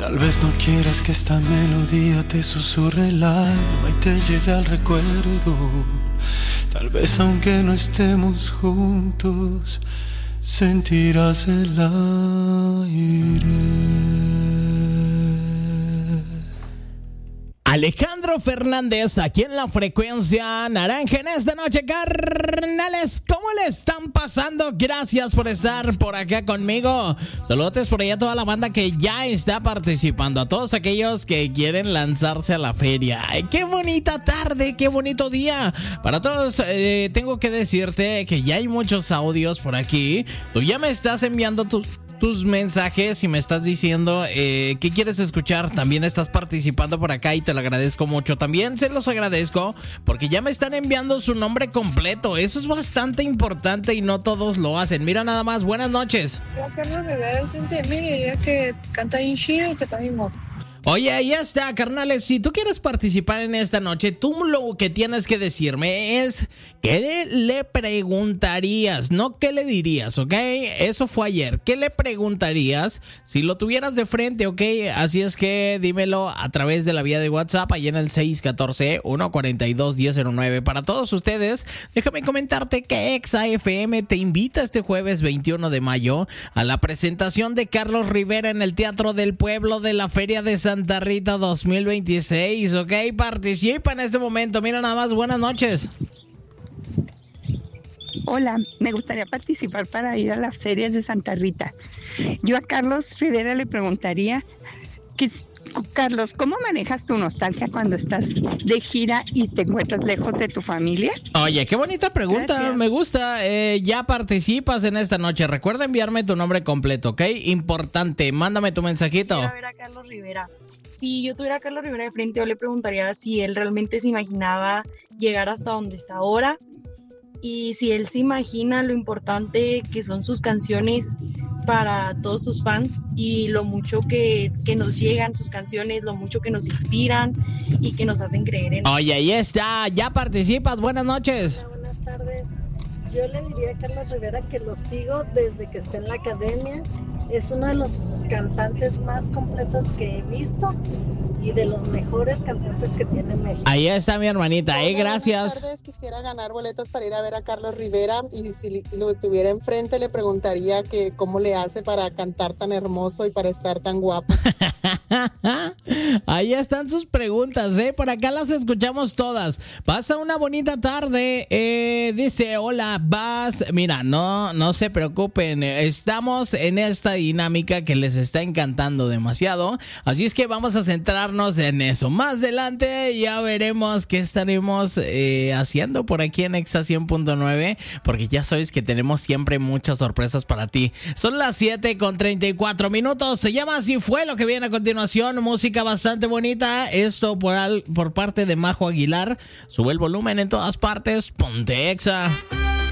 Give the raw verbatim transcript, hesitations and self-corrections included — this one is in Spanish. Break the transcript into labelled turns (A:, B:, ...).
A: Tal vez no quieras que esta melodía te susurre el alma y te lleve al recuerdo. Tal vez aunque no estemos juntos, sentirás el aire.
B: Alejandro Fernández, aquí en la frecuencia naranja en esta noche, carnales. ¿Cómo le están pasando? Gracias por estar por acá conmigo. Saludos por allá a toda la banda que ya está participando, a todos aquellos que quieren lanzarse a la feria. Ay, qué bonita tarde, qué bonito día. Para todos, eh, tengo que decirte que ya hay muchos audios por aquí. Tú ya me estás enviando tus... tus mensajes y me estás diciendo eh, qué quieres escuchar. También estás participando por acá y te lo agradezco mucho. También se los agradezco porque ya me están enviando su nombre completo. Eso es bastante importante y no todos lo hacen. Mira nada más, buenas noches.
C: Carlos Rivera es un tema y diría que canta bien chido y que está bien guapo.
B: Oye, ahí está, carnales. Si tú quieres participar en esta noche, tú lo que tienes que decirme es ¿qué le preguntarías? No ¿qué le dirías? ¿Ok? Eso fue ayer. ¿Qué le preguntarías si lo tuvieras de frente? ¿Ok? Así es que dímelo a través de la vía de WhatsApp, ahí en el seis uno cuatro, uno cuatro dos, uno cero cero nueve. Para todos ustedes, déjame comentarte que Exa F M te invita este jueves veintiuno de mayo a la presentación de Carlos Rivera en el Teatro del Pueblo de la Feria de San Santa Rita dos mil veintiséis, ok, participa en este momento. Mira nada más, buenas noches.
D: Hola, me gustaría participar para ir a las ferias de Santa Rita. Yo a Carlos Rivera le preguntaría que, Carlos, ¿cómo manejas tu nostalgia cuando estás de gira y te encuentras lejos de tu familia?
B: Oye, qué bonita pregunta, gracias. Me gusta. Eh, ya participas en esta noche. Recuerda enviarme tu nombre completo, ¿ok? Importante, mándame tu mensajito.
E: Quiero ver a Carlos Rivera. Si yo tuviera a Carlos Rivera de frente, yo le preguntaría si él realmente se imaginaba llegar hasta donde está ahora y si él se imagina lo importante que son sus canciones para todos sus fans y lo mucho que, que nos llegan sus canciones, lo mucho que nos inspiran y que nos hacen creer en...
B: Oye, ahí está, ya participas, buenas noches.
F: Hola, buenas tardes. Yo le diría a Carlos Rivera que lo sigo desde que está en la academia. Es uno de los cantantes más completos que he visto y de los mejores cantantes que tiene México.
B: Ahí está mi hermanita, eh, gracias.
G: Buenas tardes, quisiera ganar boletos para ir a ver a Carlos Rivera y si lo tuviera enfrente le preguntaría que cómo le hace para cantar tan hermoso y para estar tan guapo.
B: Ahí están sus preguntas, eh, por acá las escuchamos todas. Pasa una bonita tarde, eh, dice, hola, vas, mira, no, no se preocupen, estamos en esta dinámica que les está encantando demasiado, así es que vamos a centrarnos en eso. Más adelante ya veremos qué estaremos eh, haciendo por aquí en Exa cien punto nueve, porque ya sabes que tenemos siempre muchas sorpresas para ti. Son las siete con treinta y cuatro minutos, se llama Así Fue. Lo que viene a continuación, música bastante bonita, esto por, al, por parte de Majo Aguilar. Sube el volumen en todas partes, ponte Exa.